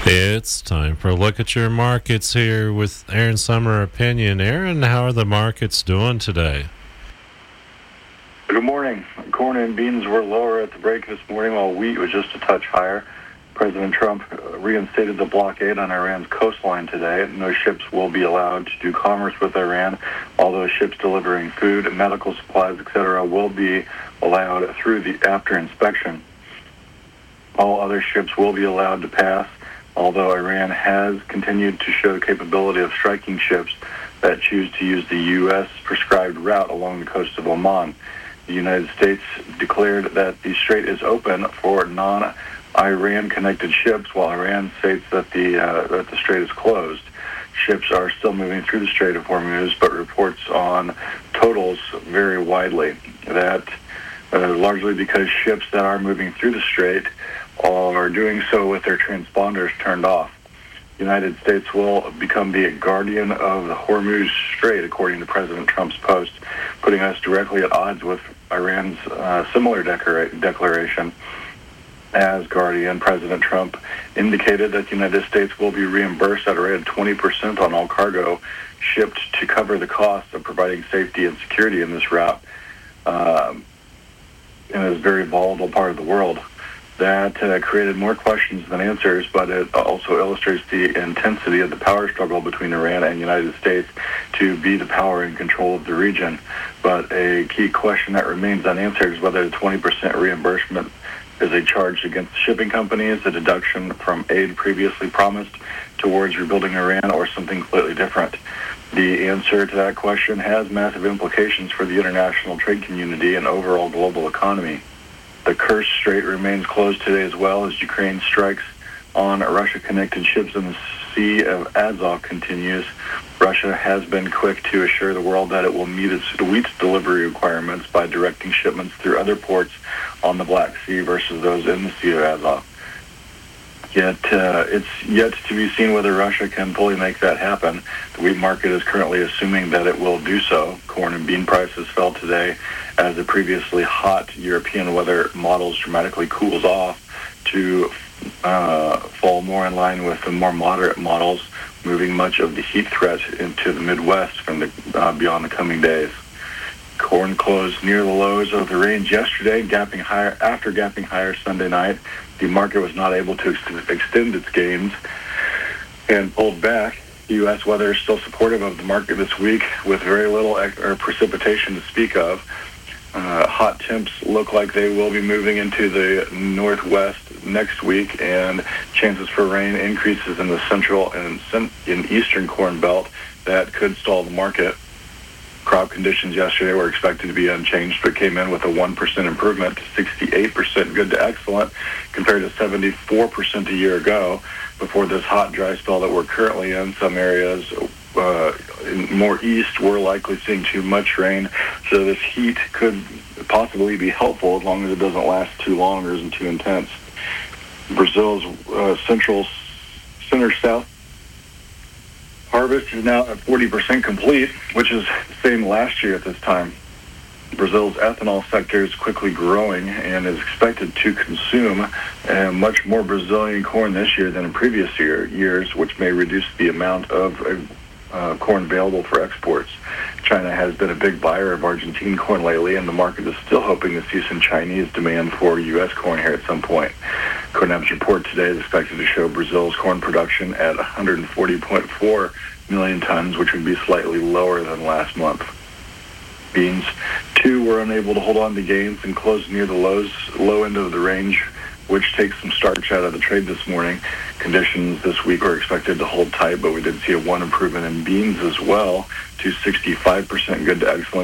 It's time for a look at your markets here with Aaron Summer Opinion. Aaron, how are the markets doing today? Good morning. Corn and beans were lower at the break this morning, while wheat was just a touch higher. President Trump reinstated the blockade on Iran's coastline today. No ships will be allowed to do commerce with Iran, although ships delivering food, medical supplies, etc. will be allowed through the after inspection. All other ships will be allowed to pass, although Iran has continued to show the capability of striking ships that choose to use the U.S. prescribed route along the coast of Oman. The United States declared that the strait is open for non-Iran connected ships, while Iran states that the strait is closed. Ships are still moving through the Strait of Hormuz, but reports on totals vary widely. That largely because ships that are moving through the strait are doing so with their transponders turned off. The United States will become the guardian of the Hormuz Strait, according to President Trump's post, putting us directly at odds with Iran's similar declaration. As guardian, President Trump indicated that the United States will be reimbursed at a rate of 20% on all cargo shipped to cover the cost of providing safety and security in this route in this very volatile part of the world. That created more questions than answers, but it also illustrates the intensity of the power struggle between Iran and the United States to be the power in control of the region. But a key question that remains unanswered is whether the 20% reimbursement is a charge against shipping companies, a deduction from aid previously promised towards rebuilding Iran, or something completely different. The answer to that question has massive implications for the international trade community and overall global economy. The Kerch Strait remains closed today as well as Ukraine strikes on Russia-connected ships in the Sea of Azov continues. Russia has been quick to assure the world that it will meet its wheat delivery requirements by directing shipments through other ports on the Black Sea versus those in the Sea of Azov. Yet it's yet to be seen whether Russia can fully make that happen. The wheat market is currently assuming that it will do so. Corn and bean prices fell today as the previously hot European weather models dramatically cools off to fall more in line with the more moderate models, moving much of the heat threat into the Midwest from the beyond the coming days. Corn closed near the lows of the range yesterday, gapping higher after gapping higher Sunday night. The market was not able to extend its gains and pulled back. U.S. weather is still supportive of the market this week, with very little precipitation to speak of. Hot temps look like they will be moving into the northwest next week, and chances for rain increases in the central and in eastern corn belt that could stall the market. Crop conditions yesterday were expected to be unchanged, but came in with a 1% improvement to 68% good to excellent, compared to 74% a year ago. Before this hot, dry spell that we're currently in, some areas more east, we're likely seeing too much rain, so this heat could possibly be helpful as long as it doesn't last too long or isn't too intense. Brazil's center-south harvest is now at 40% complete, which is the same last year at this time. Brazil's ethanol sector is quickly growing and is expected to consume much more Brazilian corn this year than in previous years, which may reduce the amount of corn available for exports. China has been a big buyer of Argentine corn lately, and the market is still hoping to see some Chinese demand for U.S. corn here at some point. CONEB's report today is expected to show Brazil's corn production at 140.4 million tons, which would be slightly lower than last month. Beans, too, were unable to hold on to gains and closed near the low end of the range, which takes some starch out of the trade this morning. Conditions this week are expected to hold tight, but we did see a 1 improvement in beans as well to 65% good to excellent.